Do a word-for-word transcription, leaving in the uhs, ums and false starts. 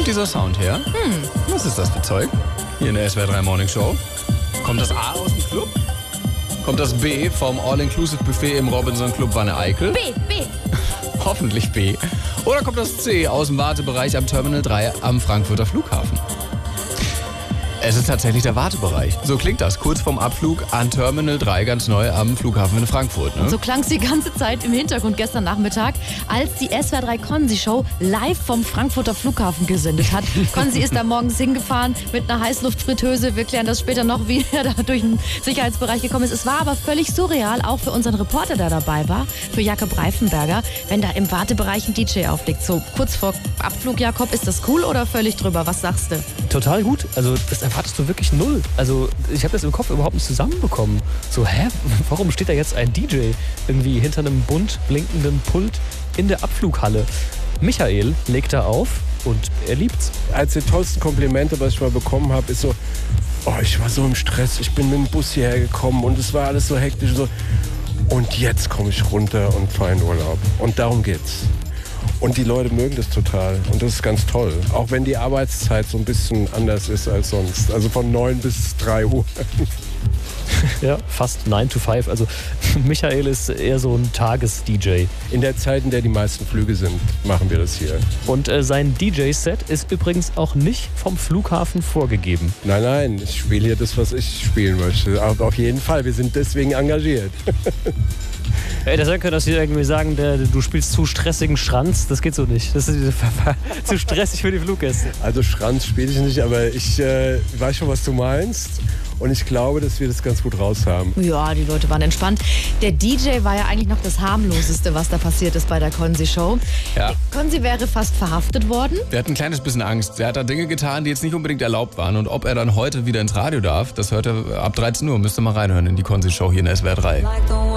kommt dieser Sound her? Hm. Was ist das für Zeug? Hier in der S W R drei Morning Show. Kommt das A aus dem Club? Kommt das B vom All-Inclusive-Buffet im Robinson Club Wanne-Eickel? B, B. Hoffentlich B. Oder kommt das C aus dem Wartebereich am Terminal drei am Frankfurter Flughafen? Es ist tatsächlich der Wartebereich. So klingt das, kurz vorm Abflug an Terminal drei, ganz neu am Flughafen in Frankfurt. Ne? So klang es die ganze Zeit im Hintergrund gestern Nachmittag, als die S W R drei Konzi-Show live vom Frankfurter Flughafen gesendet hat. Konzi ist da morgens hingefahren mit einer Heißluftfritteuse. Wir klären das später noch, wie er da durch den Sicherheitsbereich gekommen ist. Es war aber völlig surreal, auch für unseren Reporter, der dabei war, für Jakob Reifenberger, wenn da im Wartebereich ein D J auflegt. So kurz vor Abflug, Jakob, ist das cool oder völlig drüber? Was sagst du? Total gut. Also das erwartest du wirklich null. Also ich habe das im Kopf überhaupt nicht zusammenbekommen. So, hä? Warum steht da jetzt ein D J irgendwie hinter einem bunt blinkenden Pult in der Abflughalle? Michael legt da auf und er liebt's. Eines der tollsten Komplimente, was ich mal bekommen habe, ist so, oh, ich war so im Stress, ich bin mit dem Bus hierher gekommen und es war alles so hektisch und so. Und jetzt komme ich runter und fahre in Urlaub. Und darum geht's. Und die Leute mögen das total und das ist ganz toll. Auch wenn die Arbeitszeit so ein bisschen anders ist als sonst. Also von neun bis drei Uhr. Ja, fast nine to five. Also Michael ist eher so ein Tages-D J. In der Zeit, in der die meisten Flüge sind, machen wir das hier. Und äh, sein D J-Set ist übrigens auch nicht vom Flughafen vorgegeben. Nein, nein, ich spiele hier das, was ich spielen möchte. Aber auf jeden Fall, wir sind deswegen engagiert. Ey, das sein können, dass sie irgendwie sagen, der, du spielst zu stressigen Schranz. Das geht so nicht. Das ist zu stressig für die Fluggäste. Also Schranz spiele ich nicht, aber ich äh, weiß schon, was du meinst. Und ich glaube, dass wir das ganz gut raus haben. Ja, die Leute waren entspannt. Der D J war ja eigentlich noch das harmloseste, was da passiert ist bei der Konzi-Show. Ja. Konzi wäre fast verhaftet worden. Der hat ein kleines bisschen Angst. Er hat da Dinge getan, die jetzt nicht unbedingt erlaubt waren. Und ob er dann heute wieder ins Radio darf, das hört er ab dreizehn Uhr. Müsst ihr mal reinhören in die Konzi-Show hier in S W R drei.